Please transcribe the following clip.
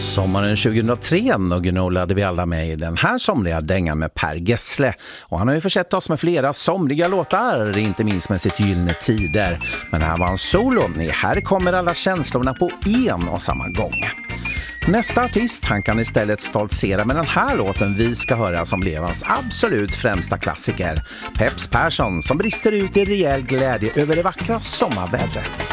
Sommaren 2003 gnolade vi alla med i den här somriga dängan med Per Gessle. Och han har ju försett oss med flera somriga låtar, inte minst med sitt gyllene tider. Men här var han solo. Här kommer alla känslorna på en och samma gång. Nästa artist, han kan istället stoltsera med den här låten vi ska höra som blev hans absolut främsta klassiker. Peps Persson som brister ut i rejäl glädje över det vackra sommarvädret.